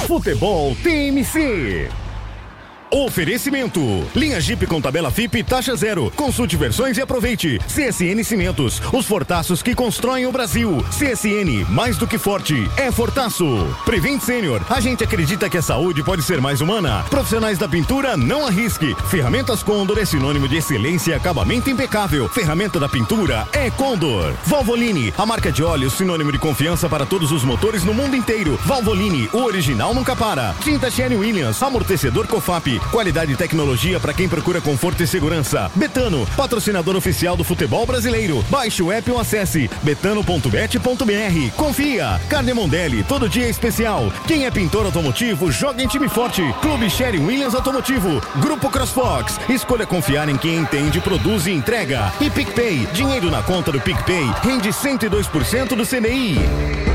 Futebol TMC. Oferecimento. Linha Jeep com tabela FIP taxa zero. Consulte versões e aproveite. CSN Cimentos, os fortaços que constroem o Brasil. CSN, mais do que forte, é fortaço. Prevent Senior, a gente acredita que a saúde pode ser mais humana. Profissionais da pintura, não arrisque. Ferramentas Condor é sinônimo de excelência e acabamento impecável. Ferramenta da pintura é Condor. Valvoline, a marca de óleos sinônimo de confiança para todos os motores no mundo inteiro. Valvoline, o original nunca para. Tinta Sherwin-Williams, amortecedor Cofap. Qualidade e tecnologia para quem procura conforto e segurança. Betano, patrocinador oficial do futebol brasileiro. Baixe o app ou acesse betano.bet.br. Confia. Carne Mondelli, todo dia é especial. Quem é pintor automotivo, joga em time forte. Clube Sherwin-Williams Automotivo. Grupo CrossFox. Escolha confiar em quem entende, produz e entrega. E PicPay, dinheiro na conta do PicPay rende 102% do CDI.